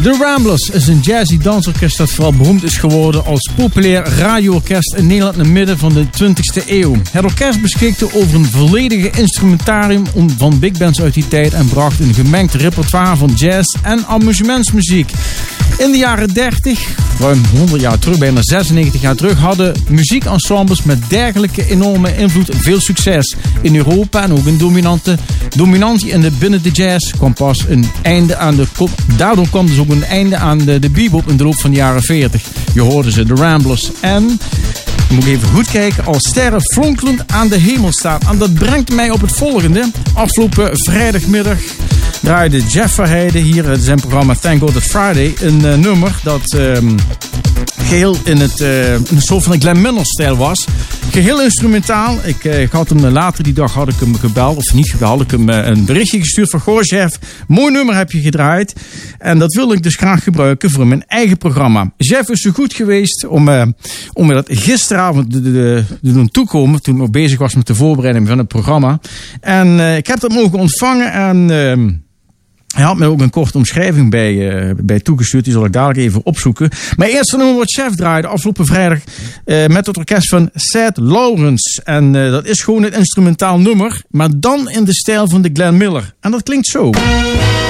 The Ramblers is een jazzy dansorkest dat vooral beroemd is geworden als populair radioorkest in Nederland in het midden van de 20e eeuw. Het orkest beschikte over een volledige instrumentarium van big bands uit die tijd en bracht een gemengd repertoire van jazz en amusementsmuziek. In de jaren 30, ruim 100 jaar terug, bijna 96 jaar terug, hadden muziekensembles met dergelijke enorme invloed veel succes. In Europa en ook een dominantie binnen de jazz kwam pas een einde aan daardoor kwam dus ook een einde aan de bebop in de loop van de jaren 40. Je hoorde ze, de Ramblers. En, moet ik even goed kijken, als sterren flonkelend aan de hemel staan. En dat brengt mij op het volgende. Afgelopen vrijdagmiddag draaide Jeff Verheijden hier in zijn programma Thank God It's Friday een nummer dat geheel in een soort van een Glenn Miller stijl was. Geheel instrumentaal. Ik had hem later die dag had ik hem gebeld, of niet gebeld, had ik hem een berichtje gestuurd van goh Jeff, mooi nummer heb je gedraaid. En dat wil ik dus graag gebruiken voor mijn eigen programma. Jeff is zo goed geweest om me dat gisteravond te doen toekomen, toen ik nog bezig was met de voorbereiding van het programma. En ik heb dat mogen ontvangen en hij had me ook een korte omschrijving bij toegestuurd. Die zal ik dadelijk even opzoeken. Maar eerst van wat Chef draaide afgelopen vrijdag met het orkest van Seth Lawrence. En dat is gewoon een instrumentaal nummer. Maar dan in de stijl van de Glenn Miller. En dat klinkt zo.